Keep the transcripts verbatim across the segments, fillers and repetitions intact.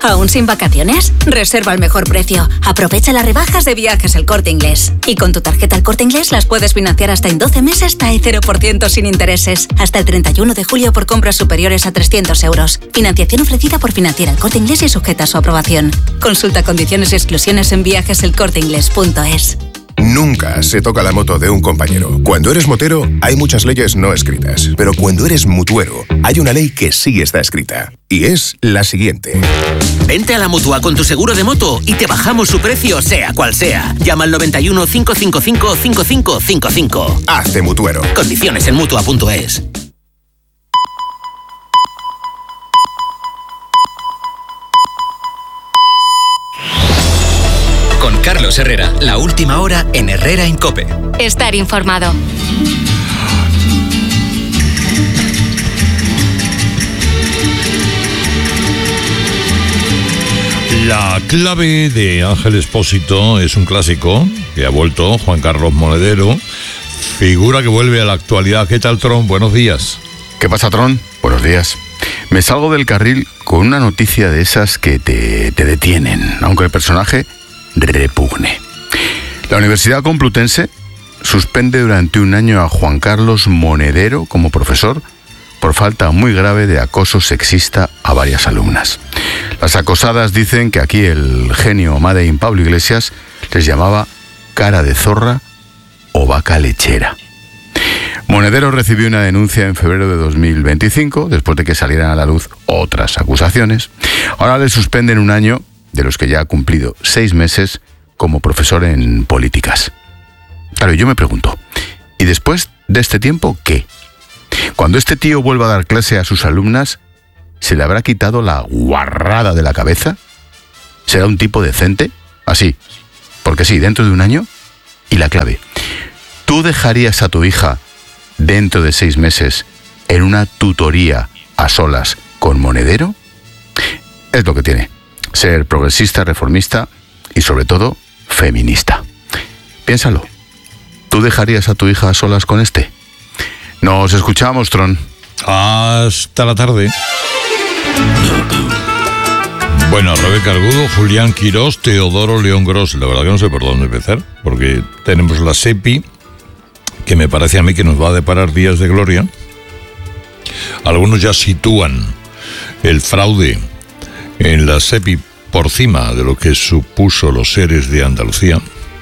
¿Aún sin vacaciones? Reserva al mejor precio. Aprovecha las rebajas de Viajes El Corte Inglés. Y con tu tarjeta El Corte Inglés las puedes financiar hasta en doce meses hasta cero por ciento sin intereses. Hasta el treinta y uno de julio por compras superiores a trescientos euros. Financiación ofrecida por Financiera El Corte Inglés y sujeta a su aprobación. Consulta condiciones y exclusiones en viajes el corte inglés punto es. Nunca se toca la moto de un compañero. Cuando eres motero, hay muchas leyes no escritas. Pero cuando eres mutuero, hay una ley que sí está escrita. Y es la siguiente. Vente a la Mutua con tu seguro de moto y te bajamos su precio, sea cual sea. Llama al noventa y uno, cinco cinco cinco, cinco cinco cinco cinco. Hazte mutuero. Condiciones en mutua punto es. Con Carlos Herrera, la última hora en Herrera en COPE. Estar informado. La clave de Ángel Expósito es un clásico que ha vuelto Juan Carlos Monedero, figura que vuelve a la actualidad. ¿Qué tal, Tron? Buenos días. ¿Qué pasa, Tron? Buenos días. Me salgo del carril con una noticia de esas que te, te detienen, aunque el personaje repugne. La Universidad Complutense suspende durante un año a Juan Carlos Monedero como profesor por falta muy grave de acoso sexista a varias alumnas. Las acosadas dicen que aquí el genio Made Pablo Iglesias les llamaba cara de zorra o vaca lechera. Monedero recibió una denuncia en febrero de dos mil veinticinco, después de que salieran a la luz otras acusaciones. Ahora le suspenden un año, de los que ya ha cumplido seis meses como profesor en políticas. Claro, yo me pregunto, ¿y después de este tiempo qué? Cuando este tío vuelva a dar clase a sus alumnas, ¿se le habrá quitado la guarrada de la cabeza? ¿Será un tipo decente? Así, porque sí, dentro de un año. Y la clave, ¿tú dejarías a tu hija dentro de seis meses en una tutoría a solas con Monedero? Es lo que tiene ser progresista, reformista y sobre todo feminista. Piénsalo. ¿Tú dejarías a tu hija a solas con este? Nos escuchamos, Tron. Hasta la tarde. Bueno, Rebeca Argudo, Julián Quirós, Teodoro León Gros. La verdad que no sé por dónde empezar, porque tenemos la SEPI, que me parece a mí que nos va a deparar días de gloria. Algunos ya sitúan el fraude en la SEPI por encima de lo que supuso los seres de Andalucía.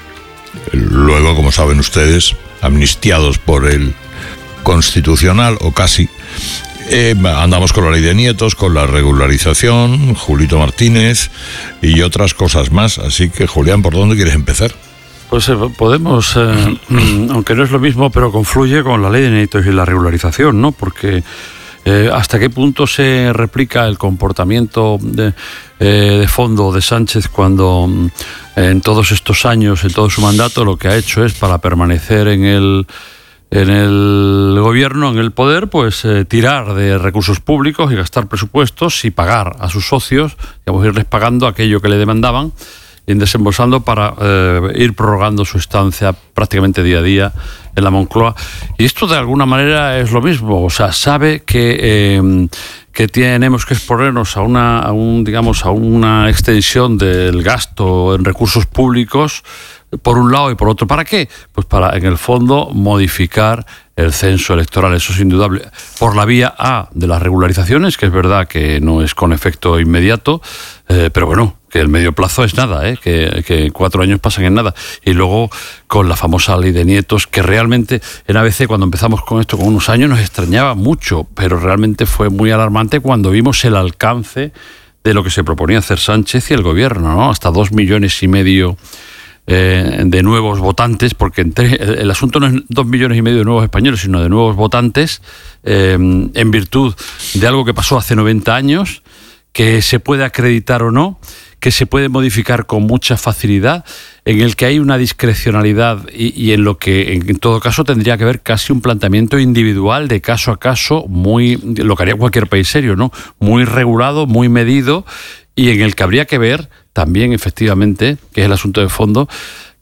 Luego, como saben ustedes, amnistiados por el Constitucional, o casi, eh, andamos con la ley de nietos, con la regularización, Julito Martínez y otras cosas más. Así que, Julián, ¿por dónde quieres empezar? Pues eh, podemos, eh, aunque no es lo mismo, pero confluye con la ley de nietos y la regularización, ¿no? Porque Eh, ¿hasta qué punto se replica el comportamiento de, eh, de fondo de Sánchez cuando eh, en todos estos años, en todo su mandato, lo que ha hecho es, para permanecer en el, en el gobierno, en el poder, pues eh, tirar de recursos públicos y gastar presupuestos y pagar a sus socios, digamos, irles pagando aquello que le demandaban, y desembolsando para eh, ir prorrogando su estancia prácticamente día a día en la Moncloa? Y esto de alguna manera es lo mismo, o sea, sabe que eh, que tenemos que exponernos a una a un digamos a una extensión del gasto en recursos públicos por un lado y por otro. ¿Para qué? Pues para, en el fondo, modificar el censo electoral. Eso es indudable. Por la vía A de las regularizaciones, que es verdad que no es con efecto inmediato, eh, pero bueno, que el medio plazo es nada, ¿eh? que, que cuatro años pasan en nada. Y luego con la famosa ley de nietos, que realmente en A B C, cuando empezamos con esto con unos años, nos extrañaba mucho, pero realmente fue muy alarmante cuando vimos el alcance de lo que se proponía hacer Sánchez y el gobierno, ¿no? Hasta dos millones y medio eh, de nuevos votantes, porque entre, el, el asunto no es dos millones y medio de nuevos españoles, sino de nuevos votantes, eh, en virtud de algo que pasó hace noventa años, que se puede acreditar o no, que se puede modificar con mucha facilidad, en el que hay una discrecionalidad y, y en lo que en todo caso tendría que haber casi un planteamiento individual de caso a caso, muy lo que haría cualquier país serio, ¿no? Muy regulado, muy medido, y en el que habría que ver también, efectivamente, que es el asunto de fondo,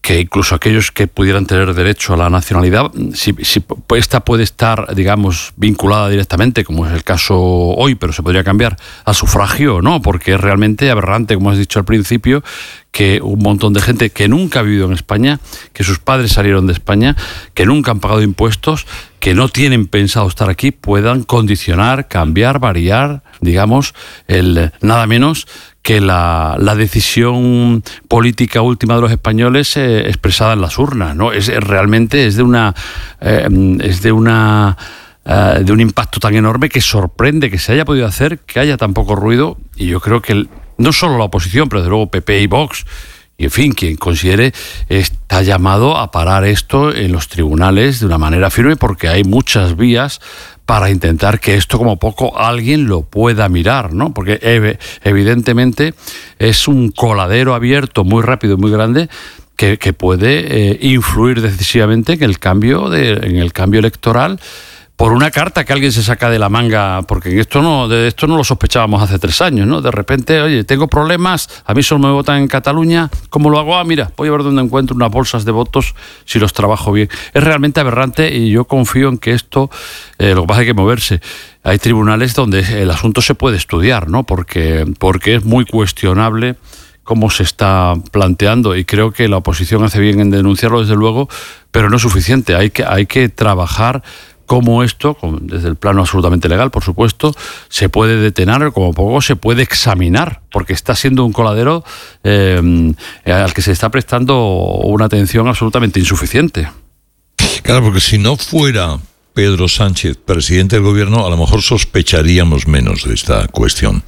que incluso aquellos que pudieran tener derecho a la nacionalidad, si, si esta puede estar, digamos, vinculada directamente, como es el caso hoy, pero se podría cambiar a sufragio, ¿no? Porque es realmente aberrante, como has dicho al principio, que un montón de gente que nunca ha vivido en España, que sus padres salieron de España, que nunca han pagado impuestos, que no tienen pensado estar aquí, puedan condicionar, cambiar, variar, digamos, el nada menos que la, la decisión política última de los españoles eh, expresada en las urnas, ¿no? Es, es realmente es de una eh, es de una uh, de un impacto tan enorme que sorprende que se haya podido hacer, que haya tan poco ruido, y yo creo que el, no solo la oposición, pero desde luego P P y Vox, y en fin, quien considere, está llamado a parar esto en los tribunales de una manera firme, porque hay muchas vías para intentar que esto como poco alguien lo pueda mirar, ¿no? Porque ev- evidentemente es un coladero abierto muy rápido y muy grande que, que puede eh, influir decisivamente en el cambio de, en el cambio electoral, por una carta que alguien se saca de la manga, porque en esto no, de esto no lo sospechábamos hace tres años, ¿no? De repente, oye, tengo problemas, a mí solo me votan en Cataluña, ¿cómo lo hago? Ah, mira, voy a ver dónde encuentro unas bolsas de votos si los trabajo bien. Es realmente aberrante y yo confío en que esto, eh, lo que pasa es que hay que moverse. Hay tribunales donde el asunto se puede estudiar, ¿no? Porque, porque es muy cuestionable cómo se está planteando, y creo que la oposición hace bien en denunciarlo, desde luego, pero no es suficiente. Hay que, hay que trabajar cómo esto, desde el plano absolutamente legal, por supuesto, se puede detener, como poco se puede examinar, porque está siendo un coladero eh, al que se está prestando una atención absolutamente insuficiente. Claro, porque si no fuera Pedro Sánchez presidente del gobierno, a lo mejor sospecharíamos menos de esta cuestión.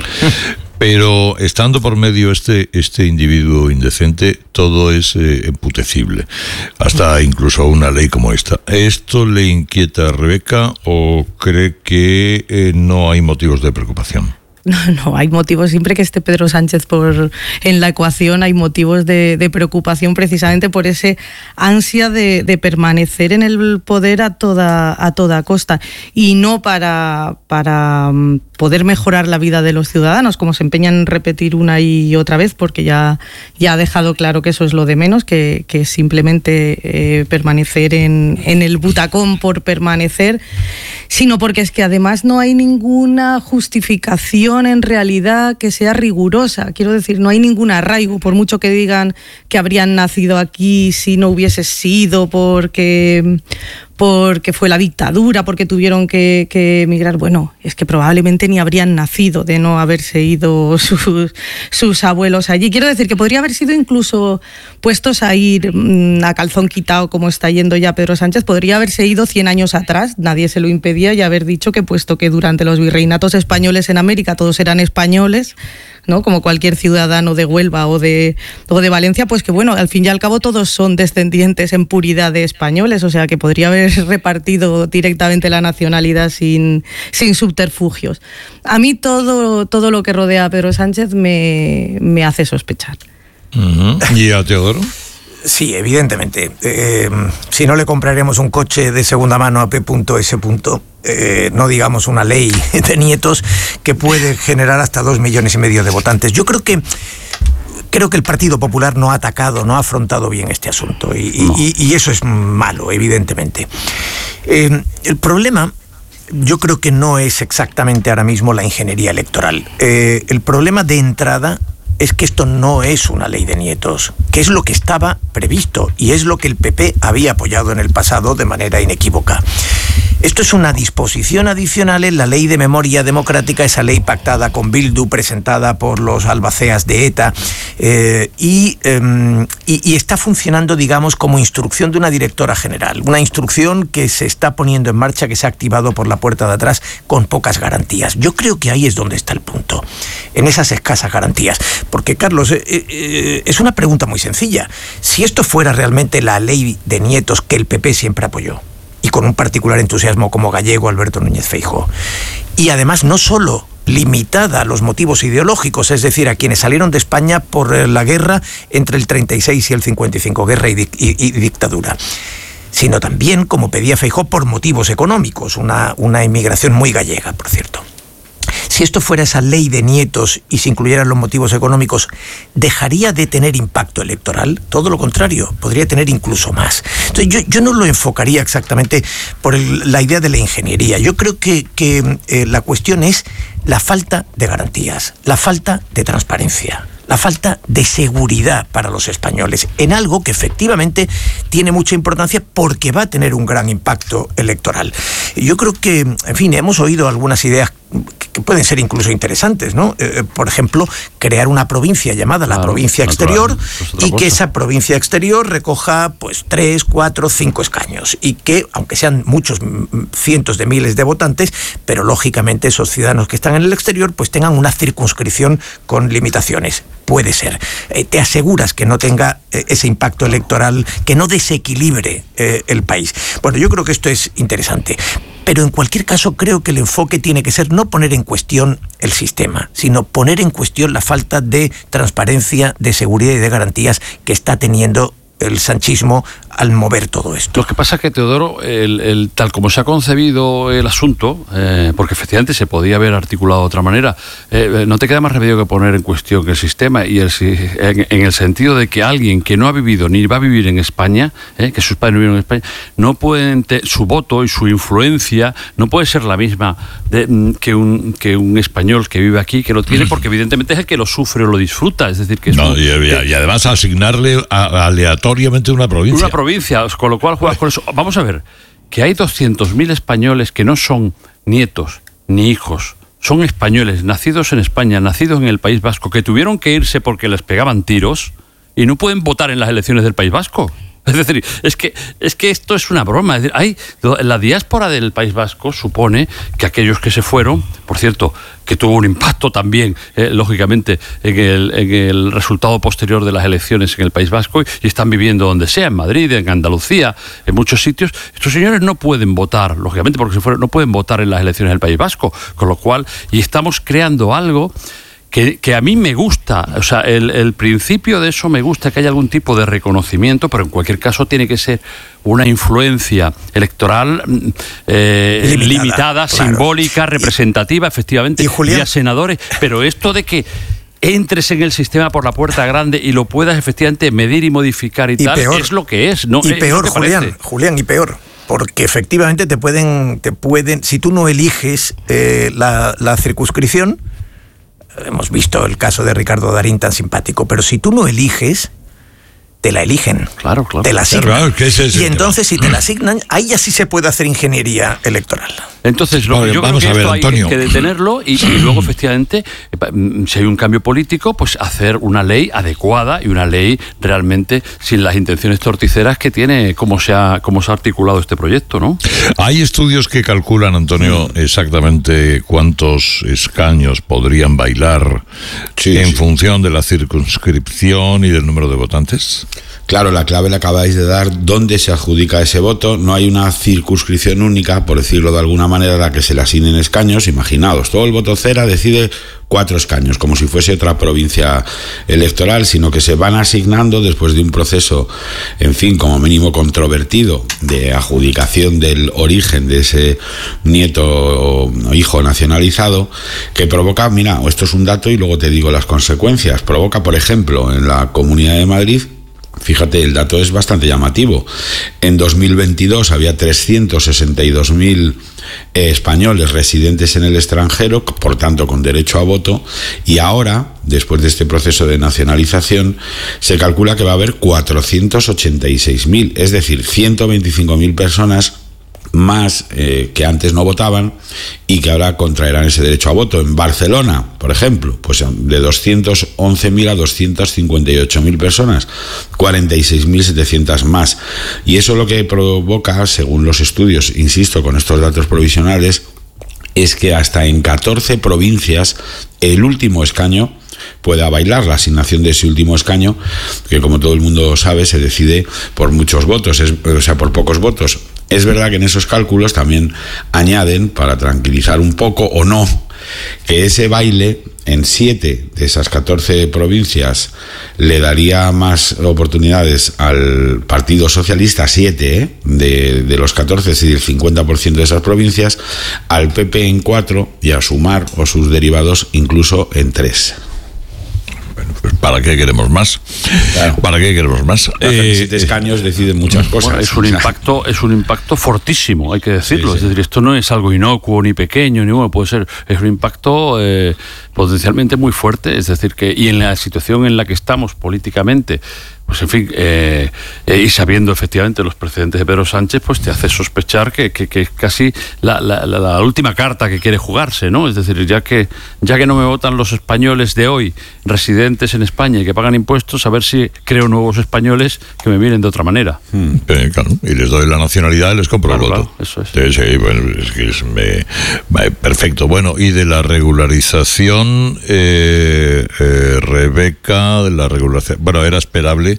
Pero estando por medio este este individuo indecente, todo es eh, emputecible, hasta incluso una ley como esta. ¿Esto le inquieta a Rebeca o cree que eh, no hay motivos de preocupación? No, no, hay motivos, siempre que esté Pedro Sánchez por en la ecuación hay motivos de, de preocupación, precisamente por ese ansia de, de permanecer en el poder a toda, a toda costa, y no para, para poder mejorar la vida de los ciudadanos, como se empeñan en repetir una y otra vez, porque ya, ya ha dejado claro que eso es lo de menos, que, que simplemente eh, permanecer en, en el butacón por permanecer, sino porque es que además no hay ninguna justificación en realidad que sea rigurosa. Quiero decir, no hay ningún arraigo, por mucho que digan que habrían nacido aquí si no hubiese sido porque, porque fue la dictadura, porque tuvieron que, que emigrar. Bueno, es que probablemente ni habrían nacido de no haberse ido sus, sus abuelos allí. Quiero decir que podría haber sido incluso puestos a ir mmm, a calzón quitado, como está yendo ya Pedro Sánchez, podría haberse ido cien años atrás, nadie se lo impedía, y haber dicho que puesto que durante los virreinatos españoles en América todos eran españoles, ¿no? Como cualquier ciudadano de Huelva o de, o de Valencia, pues que bueno, al fin y al cabo todos son descendientes en puridad de españoles, o sea que podría haber repartido directamente la nacionalidad sin, sin subterfugios. A mí todo, todo lo que rodea a Pedro Sánchez me, me hace sospechar. Uh-huh. ¿Y a Teodoro? Sí, evidentemente. Eh, si no le compraremos un coche de segunda mano a P S. Eh, no digamos una ley de nietos que puede generar hasta dos millones y medio de votantes. Yo creo que creo que el Partido Popular no ha atacado, no ha afrontado bien este asunto, y, no. y, y eso es malo, evidentemente. Eh, el problema, yo creo que no es exactamente ahora mismo la ingeniería electoral. Eh, el problema de entrada es que esto no es una ley de nietos, que es lo que estaba previsto y es lo que el P P había apoyado en el pasado de manera inequívoca. Esto es una disposición adicional en la Ley de Memoria Democrática, esa ley pactada con Bildu, presentada por los albaceas de ETA, eh, y, eh, y, y está funcionando, digamos, como instrucción de una directora general, una instrucción que se está poniendo en marcha, que se ha activado por la puerta de atrás con pocas garantías. Yo creo que ahí es donde está el punto, en esas escasas garantías. Porque, Carlos, eh, eh, es una pregunta muy sencilla. Si esto fuera realmente la ley de nietos que el P P siempre apoyó, y con un particular entusiasmo como gallego Alberto Núñez Feijóo, y además no solo limitada a los motivos ideológicos, es decir, a quienes salieron de España por la guerra entre el treinta y seis y el cincuenta y cinco, guerra y, di- y, y dictadura, sino también, como pedía Feijóo, por motivos económicos, una, una inmigración muy gallega, por cierto. Si esto fuera esa ley de nietos y se incluyeran los motivos económicos, ¿dejaría de tener impacto electoral? Todo lo contrario, podría tener incluso más. Entonces yo, yo no lo enfocaría exactamente por el, la idea de la ingeniería. Yo creo que, que eh, la cuestión es la falta de garantías, la falta de transparencia, la falta de seguridad para los españoles en algo que efectivamente tiene mucha importancia porque va a tener un gran impacto electoral. Yo creo que, en fin, hemos oído algunas ideas que pueden ser incluso interesantes, ¿no? Eh, por ejemplo, crear una provincia llamada la claro, provincia exterior y que esa provincia exterior recoja pues tres, cuatro, cinco escaños y que, aunque sean muchos cientos de miles de votantes, pero lógicamente esos ciudadanos que están en el exterior pues tengan una circunscripción con limitaciones. Puede ser. Eh, te aseguras que no tenga eh, ese impacto electoral, que no desequilibre eh, el país. Bueno, yo creo que esto es interesante. Pero en cualquier caso creo que el enfoque tiene que ser no poner en cuestión el sistema, sino poner en cuestión la falta de transparencia, de seguridad y de garantías que está teniendo el sanchismo al mover todo esto. Lo que pasa es que, Teodoro, el, el, tal como se ha concebido el asunto, eh, porque efectivamente se podía haber articulado de otra manera, eh, no te queda más remedio que poner en cuestión el sistema y el, en, en el sentido de que alguien que no ha vivido ni va a vivir en España, eh, que sus padres no vivieron en España, no pueden te, su voto y su influencia no puede ser la misma de, que, un, que un español que vive aquí, que lo tiene, porque evidentemente es el que lo sufre o lo disfruta. Es decir, que es no, un, y, que, y además asignarle a, aleatoriamente una provincia. Una provincia, con lo cual juegas con eso. Vamos a ver, que hay doscientos mil españoles que no son nietos ni hijos, son españoles, nacidos en España, nacidos en el País Vasco, que tuvieron que irse porque les pegaban tiros y no pueden votar en las elecciones del País Vasco. Es decir, es que, es que esto es una broma. Es decir, hay, la diáspora del País Vasco supone que aquellos que se fueron, por cierto, que tuvo un impacto también, eh, lógicamente, en el, en el resultado posterior de las elecciones en el País Vasco, y están viviendo donde sea, en Madrid, en Andalucía, en muchos sitios. Estos señores no pueden votar, lógicamente, porque se fueron, no pueden votar en las elecciones del País Vasco, con lo cual, y estamos creando algo Que, que a mí me gusta, o sea, el, el principio de eso me gusta, que haya algún tipo de reconocimiento, pero en cualquier caso tiene que ser una influencia electoral eh, limitada, limitada claro. simbólica, representativa, efectivamente, y a senadores, pero esto de que entres en el sistema por la puerta grande y lo puedas efectivamente medir y modificar y, y tal, peor, es lo que es, ¿no? Y peor, Julián, Julián, y peor. Porque efectivamente te pueden, te pueden, si tú no eliges eh, la, la circunscripción, hemos visto el caso de Ricardo Darín tan simpático, pero si tú no eliges, te la eligen. Claro, claro. Te la asignan. Claro, ¿qué es ese y entonces, tema? Si te la asignan, ahí ya sí se puede hacer ingeniería electoral. Entonces, lo, vale, yo vamos creo que a ver, esto Antonio. hay que detenerlo y, y luego, efectivamente, si hay un cambio político, pues hacer una ley adecuada y una ley realmente sin las intenciones torticeras que tiene cómo se ha, cómo se ha articulado este proyecto, ¿no? Hay estudios que calculan, Antonio, exactamente cuántos escaños podrían bailar sí, en sí. función de la circunscripción y del número de votantes. Claro, la clave la acabáis de dar, dónde se adjudica ese voto. No hay una circunscripción única, por decirlo de alguna manera, a la que se le asignen escaños. Imaginaos, todo el voto cera decide cuatro escaños, como si fuese otra provincia electoral, sino que se van asignando después de un proceso, en fin, como mínimo controvertido, de adjudicación del origen de ese nieto o hijo nacionalizado, que provoca, mira, esto es un dato y luego te digo las consecuencias, provoca, por ejemplo, en la Comunidad de Madrid, fíjate, el dato es bastante llamativo. En dos mil veintidós había trescientos sesenta y dos mil eh, españoles residentes en el extranjero, por tanto con derecho a voto, y ahora, después de este proceso de nacionalización, se calcula que va a haber cuatrocientos ochenta y seis mil, es decir, ciento veinticinco mil personas más eh, que antes no votaban y que ahora contraerán ese derecho a voto. En Barcelona, por ejemplo, pues de doscientos once mil a doscientos cincuenta y ocho mil personas, cuarenta y seis mil setecientos más. Y eso lo que provoca, según los estudios, insisto, con estos datos provisionales, es que hasta en catorce provincias el último escaño pueda bailar, la asignación de ese último escaño, que como todo el mundo sabe se decide por muchos votos, es, o sea, por pocos votos. Es verdad que en esos cálculos también añaden, para tranquilizar un poco o no, que ese baile en siete de esas catorce provincias le daría más oportunidades al Partido Socialista, siete ¿eh? de, de los catorce, es decir, el cincuenta por ciento de esas provincias, al P P en cuatro y a Sumar o sus derivados incluso en tres. Bueno, pues ¿para qué queremos más? Claro. ¿Para qué queremos más? Eh, siete escaños deciden muchas cosas. Bueno, es un impacto, es un impacto fortísimo, hay que decirlo. Sí, sí. Es decir, esto no es algo inocuo ni pequeño, ni bueno, puede ser, es un impacto eh, potencialmente muy fuerte. Es decir, que y en la situación en la que estamos políticamente, pues en fin, eh, eh, y sabiendo efectivamente los precedentes de Pedro Sánchez, pues te hace sospechar que, que, que es casi la, la, la, la última carta que quiere jugarse, ¿no? Es decir, ya que ya que no me votan los españoles de hoy, residentes en España y que pagan impuestos, a ver si creo nuevos españoles que me miren de otra manera. Hmm, eh, claro, y les doy la nacionalidad y les compro claro, el voto. Claro, eso es. Sí, sí, bueno, es que es me, me, perfecto. Bueno, y de la regularización, eh, eh, Rebeca, de la regulación, bueno, era esperable.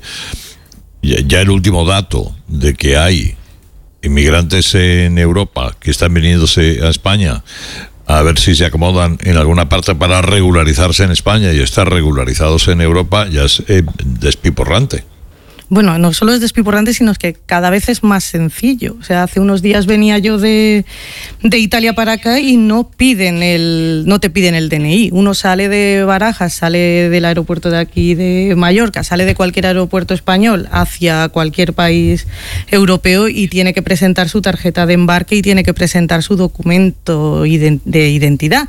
Ya el último dato de que hay inmigrantes en Europa que están viniéndose a España a ver si se acomodan en alguna parte para regularizarse en España y estar regularizados en Europa ya es eh, despiporrante. Bueno, no solo es despiporrante, sino que cada vez es más sencillo. O sea, hace unos días venía yo de, de Italia para acá y no piden el, no te piden el D N I. Uno sale de Barajas, sale del aeropuerto de aquí de Mallorca, sale de cualquier aeropuerto español hacia cualquier país europeo y tiene que presentar su tarjeta de embarque y tiene que presentar su documento de identidad.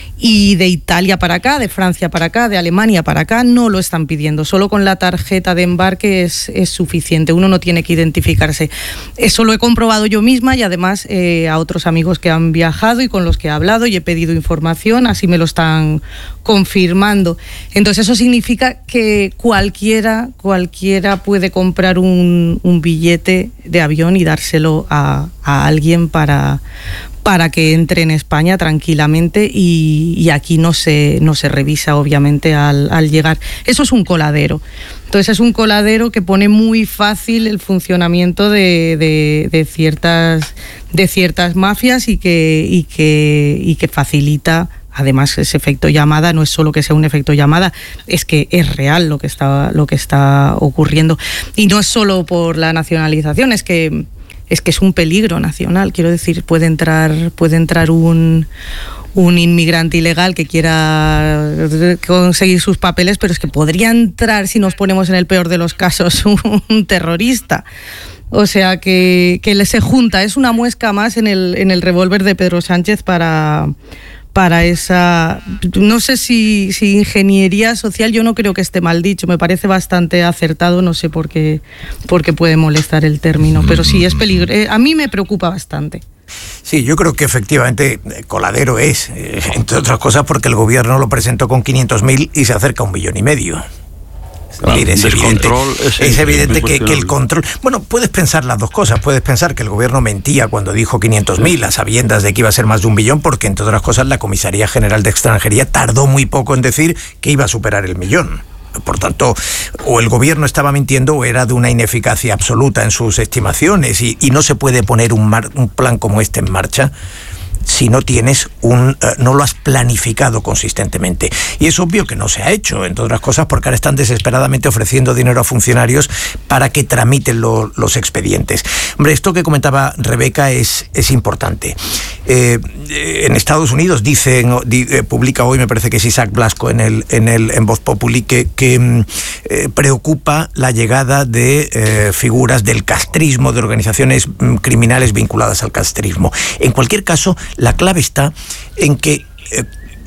Y de Italia para acá, de Francia para acá, de Alemania para acá, no lo están pidiendo. Solo con la tarjeta de embarque es, es suficiente. Uno no tiene que identificarse. Eso lo he comprobado yo misma y además eh, a otros amigos que han viajado y con los que he hablado y he pedido información, así me lo están confirmando. Entonces eso significa que cualquiera, cualquiera puede comprar un, un billete de avión y dárselo a, a alguien para... para que entre en España tranquilamente y, y aquí no se, no se revisa obviamente al, al llegar. Eso es un coladero. Entonces es un coladero que pone muy fácil el funcionamiento de, de, de, ciertas, de ciertas mafias y que, y, que, y que facilita. Además, ese efecto llamada no es solo que sea un efecto llamada, es que es real lo que está, lo que está ocurriendo. Y no es solo por la nacionalización, es que es que es un peligro nacional. Quiero decir, puede entrar, puede entrar un, un inmigrante ilegal que quiera conseguir sus papeles, pero es que podría entrar, si nos ponemos en el peor de los casos, un, un terrorista. O sea, que, que se junta, es una muesca más en el, en el revólver de Pedro Sánchez para... para esa, no sé si, si ingeniería social, yo no creo que esté mal dicho, me parece bastante acertado, no sé por qué, por qué puede molestar el término, pero sí es peligro, eh, a mí me preocupa bastante. Sí, yo creo que efectivamente coladero es, eh, entre otras cosas porque el gobierno lo presentó con quinientos mil y se acerca a un millón y medio. Claro, es evidente, es, es evidente que, que el control... Bueno, puedes pensar las dos cosas. Puedes pensar que el gobierno mentía cuando dijo quinientos mil a sabiendas de que iba a ser más de un billón, porque entre otras cosas la Comisaría General de Extranjería tardó muy poco en decir que iba a superar el millón. Por tanto, o el gobierno estaba mintiendo o era de una ineficacia absoluta en sus estimaciones y, y no se puede poner un, mar, un plan como este en marcha si no tienes un, uh, no lo has planificado consistentemente. Y es obvio que no se ha hecho, entre otras cosas porque ahora están desesperadamente ofreciendo dinero a funcionarios para que tramiten lo, los expedientes. Hombre, esto que comentaba Rebeca es, es importante. Eh, en Estados Unidos dicen, di, eh, publica hoy, me parece que es Isaac Blasco en el en el en Voz Populi, que, que eh, preocupa la llegada de eh, figuras del castrismo, de organizaciones mm, criminales vinculadas al castrismo. En cualquier caso, la clave está en que eh,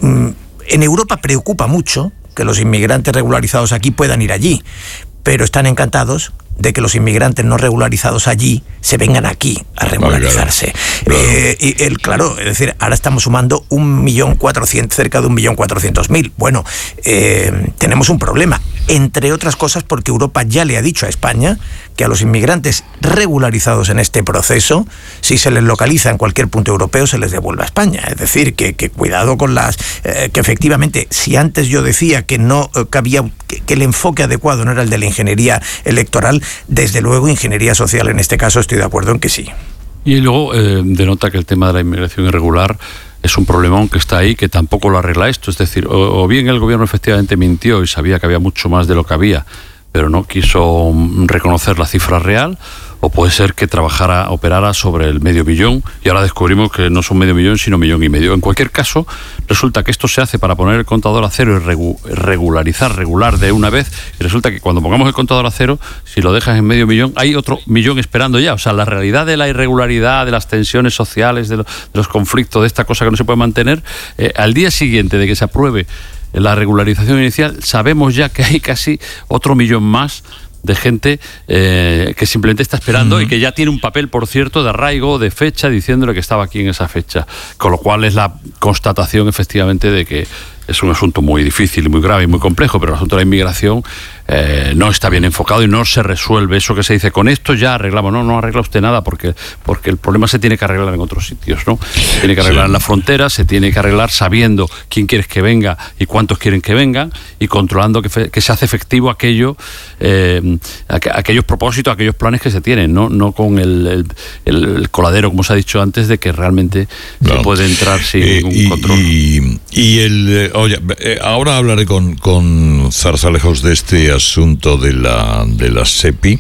en Europa preocupa mucho que los inmigrantes regularizados aquí puedan ir allí, pero están encantados de que los inmigrantes no regularizados allí se vengan aquí a regularizarse. Claro, claro. Eh, y el, claro, es decir, ahora estamos sumando un millón cuatrocientos, cerca de un millón cuatrocientos mil. Bueno, eh, tenemos un problema, entre otras cosas porque Europa ya le ha dicho a España que a los inmigrantes regularizados en este proceso, si se les localiza en cualquier punto europeo, se les devuelve a España. Es decir, que, que cuidado con las... Eh, que efectivamente, si antes yo decía que no eh, cabía, que, que el enfoque adecuado no era el de la ingeniería electoral, desde luego ingeniería social en este caso estoy de acuerdo en que sí. Y luego eh, denota que el tema de la inmigración irregular es un problemón que está ahí, que tampoco lo arregla esto. Es decir, o, o bien el gobierno efectivamente mintió y sabía que había mucho más de lo que había, pero no quiso reconocer la cifra real, o puede ser que trabajara, operara sobre el medio millón y ahora descubrimos que no son medio millón sino millón y medio. En cualquier caso, resulta que esto se hace para poner el contador a cero y regu- regularizar, regular de una vez, y resulta que cuando pongamos el contador a cero, si lo dejas en medio millón, hay otro millón esperando ya. O sea, la realidad de la irregularidad, de las tensiones sociales, de, lo, de los conflictos, de esta cosa que no se puede mantener, eh, al día siguiente de que se apruebe la regularización inicial, sabemos ya que hay casi otro millón más de gente eh, que simplemente está esperando uh-huh. y que ya tiene un papel, por cierto, de arraigo, de fecha, diciéndole que estaba aquí en esa fecha. Con lo cual es la constatación, efectivamente, de que es un asunto muy difícil, muy grave y muy complejo, pero el asunto de la inmigración eh, no está bien enfocado y no se resuelve. Eso que se dice, con esto ya arreglamos. No, no arregla usted nada porque, porque el problema se tiene que arreglar en otros sitios, ¿no? Se tiene que arreglar sí. en la frontera, se tiene que arreglar sabiendo quién quieres que venga y cuántos quieren que vengan y controlando que, fe, que se hace efectivo aquello, eh, aqu aquellos propósitos, aquellos planes que se tienen, no, no con el, el, el coladero, como se ha dicho antes, de que realmente claro. se puede entrar sin eh, ningún y, control. Y, y el... Eh, oye, eh, ahora hablaré con, con Zarzalejos de este asunto de la, de la SEPI,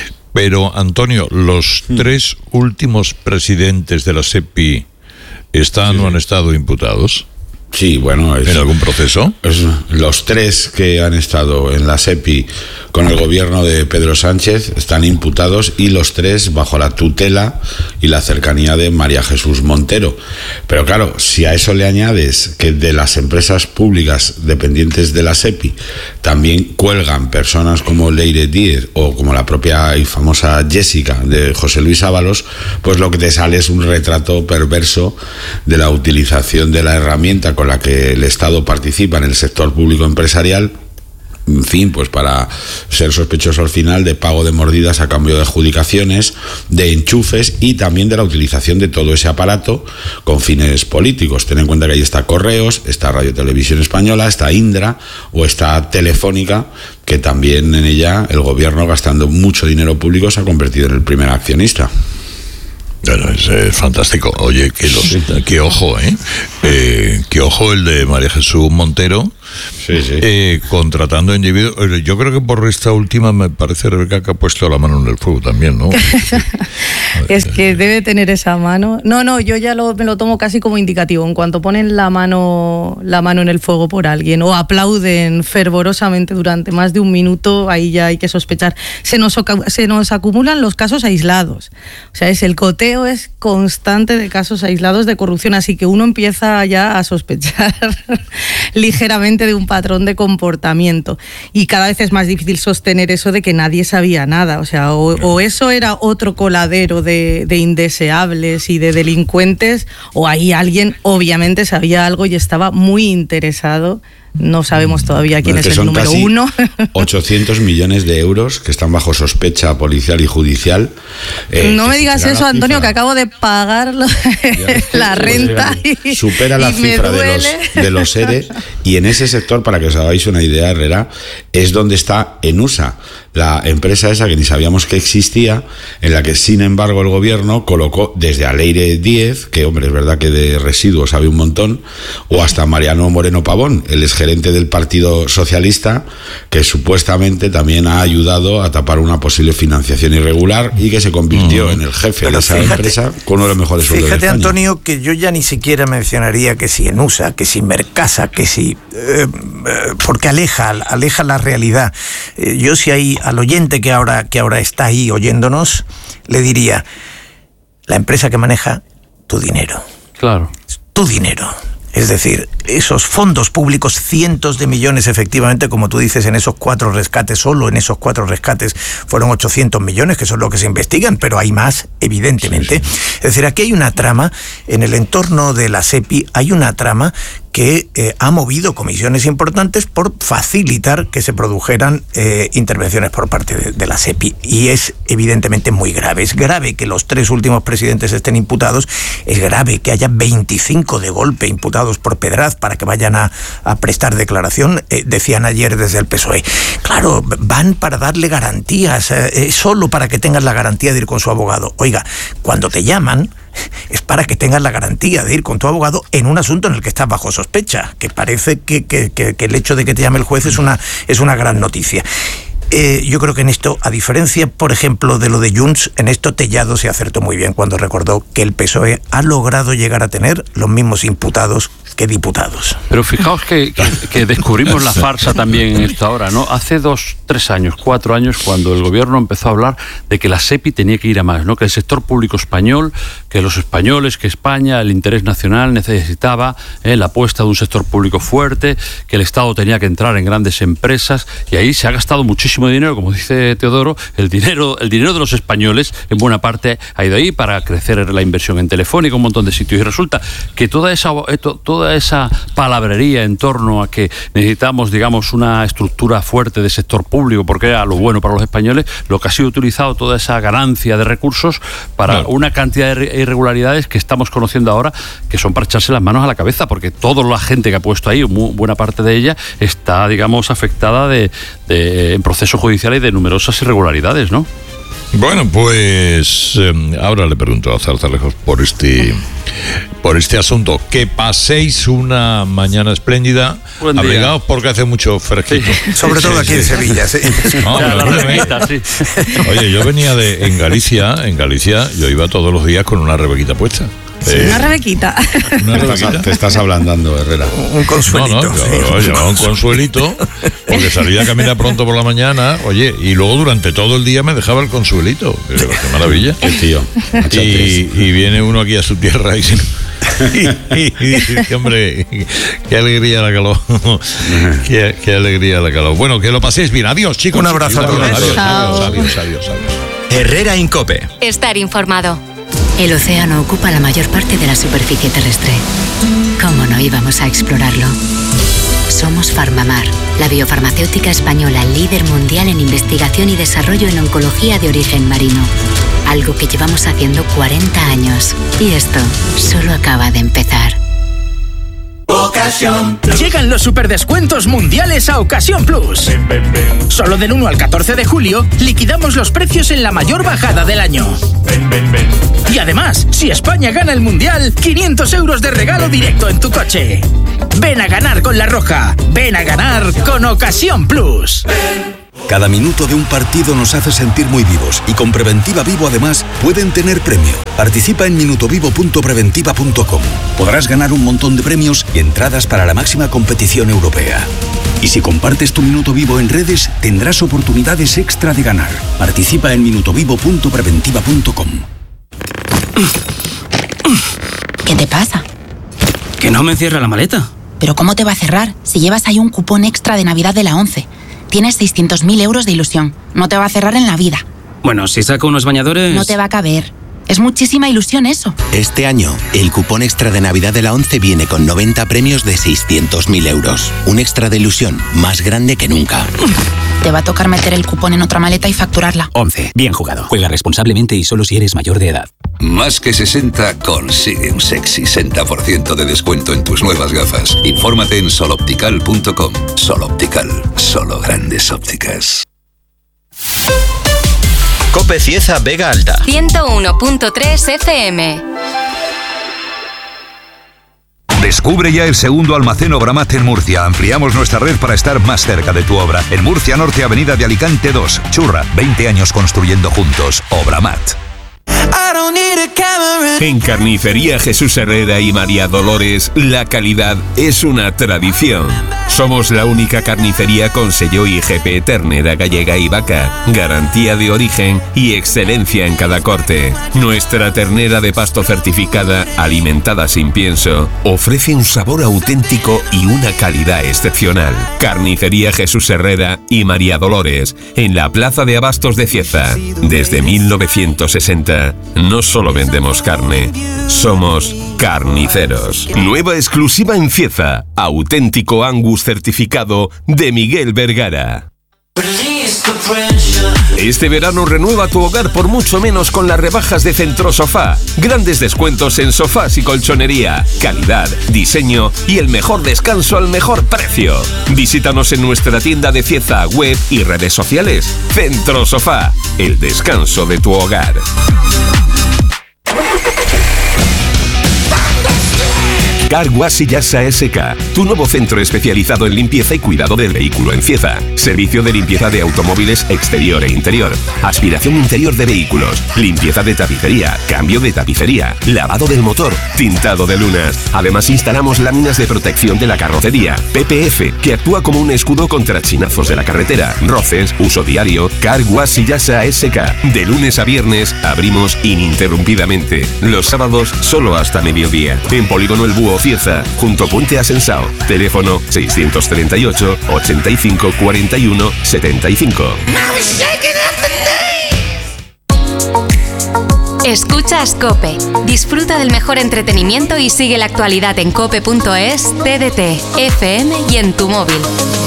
pero Antonio, los mm. tres últimos presidentes de la SEPI están sí. o han estado imputados. Sí, bueno, es, ¿en algún proceso? Es, los tres que han estado en la SEPI con el gobierno de Pedro Sánchez están imputados, y los tres bajo la tutela y la cercanía de María Jesús Montero. Pero claro, si a eso le añades que de las empresas públicas dependientes de la SEPI también cuelgan personas como Leire Díez o como la propia y famosa Jessica de José Luis Ábalos, pues lo que te sale es un retrato perverso de la utilización de la herramienta con la que el Estado participa en el sector público empresarial, en fin, pues para ser sospechoso al final de pago de mordidas a cambio de adjudicaciones, de enchufes y también de la utilización de todo ese aparato con fines políticos. Ten en cuenta que ahí está Correos, está Radio Televisión Española, está Indra o está Telefónica, que también en ella el gobierno, gastando mucho dinero público, se ha convertido en el primer accionista. Bueno, es eh, fantástico. Oye, que los, qué ojo, ¿eh? ¿eh? Qué ojo el de María Jesús Montero. Sí, sí. Eh, contratando individuos. Yo creo que por esta última me parece, Rebeca, que ha puesto la mano en el fuego también, ¿no? Es que debe tener esa mano. No, no, yo ya lo, me lo tomo casi como indicativo. En cuanto ponen la mano, la mano en el fuego por alguien o aplauden fervorosamente durante más de un minuto, ahí ya hay que sospechar. Se nos, se nos acumulan los casos aislados. O sea, es el coteo es constante de casos aislados de corrupción, así que uno empieza ya a sospechar ligeramente de un patrón de comportamiento, y cada vez es más difícil sostener eso de que nadie sabía nada. O sea, o, o eso era otro coladero de, de indeseables y de delincuentes, o ahí alguien obviamente sabía algo y estaba muy interesado. No sabemos todavía quién bueno, es, es el número casi uno. ochocientos millones de euros que están bajo sospecha policial y judicial. Eh, no me digas eso, Antonio, cifra. Que acabo de pagar lo, la renta. Y, supera la cifra de los, de los E R E. Y en ese sector, para que os hagáis una idea, Herrera, es donde está Enusa, la empresa esa que ni sabíamos que existía, en la que sin embargo el gobierno colocó desde a Leire Díez, que hombre, es verdad que de residuos sabe un montón, o hasta Mariano Moreno Pavón, el exgerente del Partido Socialista, que supuestamente también ha ayudado a tapar una posible financiación irregular y que se convirtió uh-huh. en el jefe Pero de esa fíjate, empresa con uno de los mejores sueldos de España. Fíjate, Antonio, que yo ya ni siquiera mencionaría que si Enusa, que si Mercasa, que si... Eh, porque aleja, aleja la realidad. Eh, yo si hay al oyente que ahora, que ahora está ahí oyéndonos, le diría, la empresa que maneja tu dinero. Claro. Tu dinero. Es decir, esos fondos públicos, cientos de millones, efectivamente, como tú dices, en esos cuatro rescates, solo en esos cuatro rescates fueron ochocientos millones, que son lo que se investigan, pero hay más, evidentemente. Sí, sí. Es decir, aquí hay una trama, en el entorno de la SEPI, hay una trama que eh, ha movido comisiones importantes por facilitar que se produjeran eh, intervenciones por parte de, de la SEPI, y es evidentemente muy grave. Es grave que los tres últimos presidentes estén imputados, es grave que haya veinticinco de golpe imputados por Pedraz para que vayan a, a prestar declaración, eh, decían ayer desde el P S O E. Claro, van para darle garantías, eh, solo para que tengas la garantía de ir con su abogado. Oiga, cuando te llaman es para que tengas la garantía de ir con tu abogado en un asunto en el que estás bajo sospecha, que parece que, que, que, que el hecho de que te llame el juez es una, es una gran noticia. Eh, yo creo que en esto, a diferencia, por ejemplo, de lo de Junts, en esto Tellado se acertó muy bien cuando recordó que el P S O E ha logrado llegar a tener los mismos imputados que diputados. Pero fijaos que, que, que descubrimos la farsa también en esto ahora, ¿no? Hace dos, tres años, cuatro años, cuando el gobierno empezó a hablar de que la SEPI tenía que ir a más, ¿no? Que el sector público español, que los españoles, que España, el interés nacional necesitaba eh, la apuesta de un sector público fuerte, que el Estado tenía que entrar en grandes empresas, y ahí se ha gastado muchísimo dinero, como dice Teodoro, el dinero, el dinero de los españoles en buena parte ha ido ahí para crecer la inversión en Telefónica, un montón de sitios, y resulta que toda esa, toda esa palabrería en torno a que necesitamos, digamos, una estructura fuerte de sector público porque era lo bueno para los españoles, lo que ha sido utilizado toda esa ganancia de recursos para claro. una cantidad de irregularidades que estamos conociendo ahora, que son para echarse las manos a la cabeza, porque toda la gente que ha puesto ahí, muy buena parte de ella, está, digamos, afectada de, de, en procesos judiciales y de numerosas irregularidades, ¿no? Bueno, pues eh, ahora le pregunto a Zarzalejos por este por este asunto. Que paséis una mañana espléndida, abrigados porque hace mucho fresquito. Sí. Sobre todo aquí en Sevilla, sí. No, ya, la rebequita, sí. Oye, yo venía de en Galicia, en Galicia yo iba todos los días con una rebequita puesta. Sí, eh, una rebequita. Una rebequita. Te estás ablandando, Herrera. Un consuelito. No, no, yo, sí. yo, un consuelito, porque salía a caminar pronto por la mañana, oye, y luego durante todo el día me dejaba el consuelito. Qué, qué maravilla. Qué tío. Y, y viene uno aquí a su tierra y, y, y, y dice, hombre, qué alegría la calor. qué, qué alegría la calor. Bueno, que lo paséis bien. Adiós, chicos. Un abrazo a todos. Adiós, adiós, adiós, adiós, adiós. Herrera Incope. Estar informado. El océano ocupa la mayor parte de la superficie terrestre. ¿Cómo no íbamos a explorarlo? Somos Farmamar, la biofarmacéutica española líder mundial en investigación y desarrollo en oncología de origen marino. Algo que llevamos haciendo cuarenta años. Y esto solo acaba de empezar. Ocasión Plus. Llegan los superdescuentos mundiales a Ocasión Plus. Ven, ven, ven. Solo del uno al catorce de julio liquidamos los precios en la mayor bajada del año. Ven, ven, ven. Y además, si España gana el mundial, quinientos euros de regalo directo en tu coche. Ven a ganar con La Roja. Ven a ganar con Ocasión Plus. Ven. Cada minuto de un partido nos hace sentir muy vivos y con Preventiva Vivo además pueden tener premio. Participa en minutovivo punto preventiva punto com. Podrás ganar un montón de premios y entradas para la máxima competición europea. Y si compartes tu minuto vivo en redes, tendrás oportunidades extra de ganar. Participa en minutovivo punto preventiva punto com. ¿Qué te pasa? Que no me cierra la maleta. ¿Pero cómo te va a cerrar si llevas ahí un cupón extra de Navidad de la ONCE? Tienes seiscientos mil euros de ilusión. No te va a cerrar en la vida. Bueno, si saco unos bañadores... No te va a caber. Es muchísima ilusión eso. Este año, el cupón extra de Navidad de la ONCE viene con noventa premios de seiscientos mil euros. Un extra de ilusión más grande que nunca. Te va a tocar meter el cupón en otra maleta y facturarla. ONCE. Bien jugado. Juega responsablemente y solo si eres mayor de edad. Más que sesenta consigue un sexy sesenta por ciento de descuento en tus nuevas gafas. Infórmate en sol optical punto com. Sol Optical. Solo grandes ópticas. Cope Cieza Vega Alta. ciento uno punto tres F M. Descubre ya el segundo almacén Obramat en Murcia. Ampliamos nuestra red para estar más cerca de tu obra. En Murcia Norte, Avenida de Alicante dos. Churra, veinte años construyendo juntos. Obramat. En Carnicería Jesús Herrera y María Dolores, la calidad es una tradición. Somos la única carnicería con sello I G P ternera gallega y vaca, garantía de origen y excelencia en cada corte. Nuestra ternera de pasto certificada, alimentada sin pienso, ofrece un sabor auténtico y una calidad excepcional. Carnicería Jesús Herrera y María Dolores, en la Plaza de Abastos de Cieza. Desde mil novecientos sesenta, no solo vendemos carne, somos Carniceros. Nueva exclusiva en Cieza. Auténtico Angus certificado de Miguel Vergara. Este verano renueva tu hogar por mucho menos con las rebajas de Centrosofá. Grandes descuentos en sofás y colchonería. Calidad, diseño y el mejor descanso al mejor precio. Visítanos en nuestra tienda de Cieza, web y redes sociales. Centrosofá, el descanso de tu hogar. Car Wash y Yasa S K, tu nuevo centro especializado en limpieza y cuidado del vehículo en Cieza. Servicio de limpieza de automóviles exterior e interior, aspiración interior de vehículos, limpieza de tapicería, cambio de tapicería, lavado del motor, tintado de lunas. Además instalamos láminas de protección de la carrocería, P P F, que actúa como un escudo contra chinazos de la carretera, roces, uso diario. Car Wash y Yasa S K. De lunes a viernes abrimos ininterrumpidamente. Los sábados solo hasta mediodía. En Polígono El Búho Cieza, junto a Puente Asensao. Teléfono seiscientos treinta y ocho, ochenta y cinco, cuarenta y uno, setenta y cinco. Escuchas COPE. Disfruta del mejor entretenimiento y sigue la actualidad en cope punto es, T D T, F M y en tu móvil.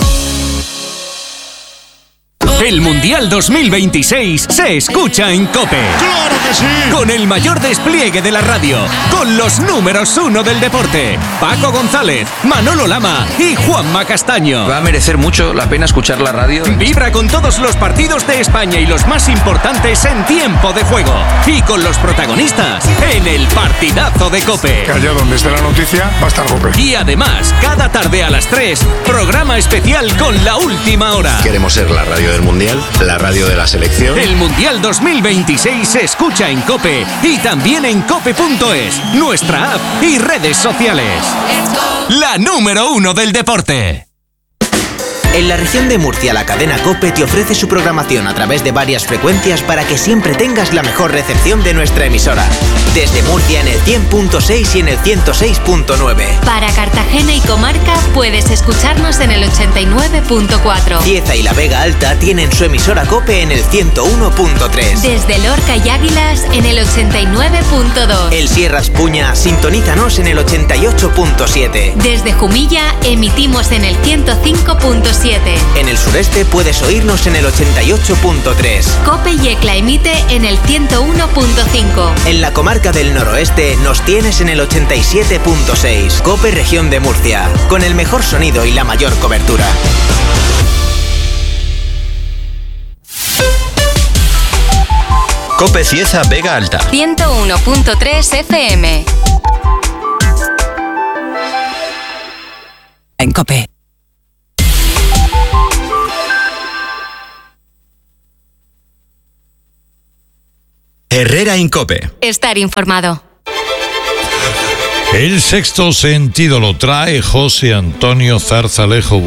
El Mundial dos mil veintiséis se escucha en COPE. ¡Claro que sí! Con el mayor despliegue de la radio, con los números uno del deporte, Paco González, Manolo Lama y Juanma Castaño. Va a merecer mucho la pena escuchar la radio. Vibra con todos los partidos de España y los más importantes en tiempo de juego. Y con los protagonistas en el partidazo de COPE. Que allá donde esté la noticia va a estar COPE. Y además, cada tarde a las tres, programa especial con la última hora. Queremos ser la radio del Mundial, la radio de la selección. El Mundial dos mil veintiséis se escucha en COPE y también en cope punto es, nuestra app y redes sociales. La número uno del deporte. En la región de Murcia, la cadena COPE te ofrece su programación a través de varias frecuencias para que siempre tengas la mejor recepción de nuestra emisora. Desde Murcia en el cien punto seis y en el ciento seis punto nueve. Para Cartagena y comarca puedes escucharnos en el ochenta y nueve punto cuatro. Cieza y la Vega Alta tienen su emisora COPE en el ciento uno punto tres. Desde Lorca y Águilas en el ochenta y nueve punto dos. El Sierras Puña, sintonízanos en el ochenta y ocho punto siete. Desde Jumilla emitimos en el ciento cinco punto siete. En el sureste puedes oírnos en el ochenta y ocho punto tres. COPE y ECLA emite en el ciento uno punto cinco. En la comarca del noroeste nos tienes en el ochenta y siete punto seis. COPE Región de Murcia, con el mejor sonido y la mayor cobertura. COPE Cieza Vega Alta. ciento uno punto tres F M. En COPE. Herrera en COPE. Estar informado. El sexto sentido lo trae José Antonio Zarzalejo.